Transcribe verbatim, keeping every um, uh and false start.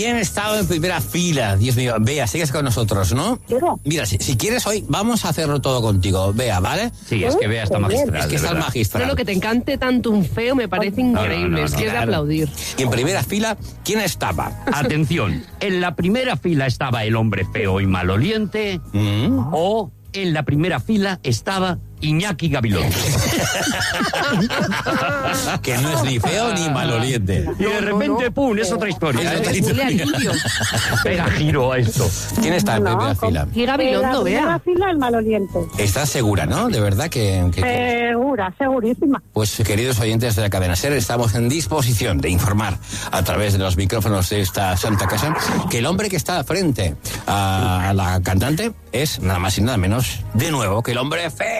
¿quién estaba en primera fila? Dios mío, Bea, sigues con nosotros, ¿no? ¿Quiero? Mira, si, si quieres hoy, vamos a hacerlo todo contigo, Bea, ¿vale? Sí, es que Bea está magistral. Es que está el magistral. Pero lo que te encante tanto un feo me parece increíble, no, no, es que es de claro. aplaudir. Y en primera fila, ¿quién estaba? Atención, en la primera fila estaba el hombre feo y maloliente, ¿Mm? o en la primera fila estaba Iñaki Gabilondo. Que no es ni feo ni maloliente. Y de repente, pum, es otra historia. Es otra ¿eh? historia. Huele a limpio. Pega giro a esto. ¿Quién está en No, primera ¿cómo? fila? Qué Gabilondo, En la primera vea. fila el maloliente. ¿Estás segura, no? De verdad que... que- que- Segura, segurísima. Pues, queridos oyentes de la cadena SER, estamos en disposición de informar a través de los micrófonos de esta santa casa que el hombre que está frente a la cantante es nada más y nada menos, de nuevo, que el hombre feo.